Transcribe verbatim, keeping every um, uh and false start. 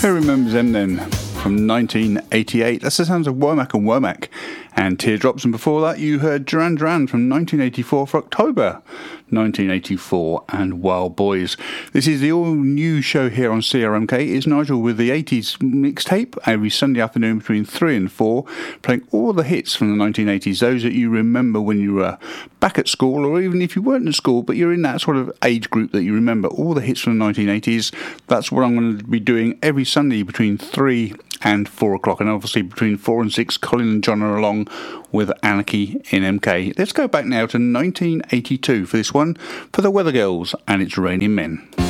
Who remembers them then? From nineteen eighty-eight. That's the sounds of Womack and Womack and Teardrops. And before that, you heard Duran Duran from nineteen eighty-four for October nineteen eighty-four and Wild Boys. This is the all-new show here on C R M K. It's Nigel with the eighties mixtape every Sunday afternoon between three and four, playing all the hits from the nineteen eighties, those that you remember when you were back at school, or even if you weren't at school, but you're in that sort of age group that you remember all the hits from the nineteen eighties. That's what I'm going to be doing every Sunday between three and four o'clock, and obviously between four and six, Colin and John are along with Anarchy in M K. Let's go back now to nineteen eighty-two for this one, for the Weather Girls and It's Raining Men.